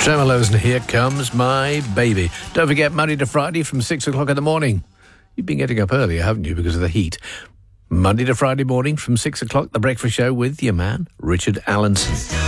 Tremolos and Here Comes My Baby. Don't forget, Monday to Friday from 6 o'clock in the morning. You've been getting up earlier, haven't you, because of the heat? Monday to Friday morning from 6 o'clock, The Breakfast Show with your man, Richard Allenson.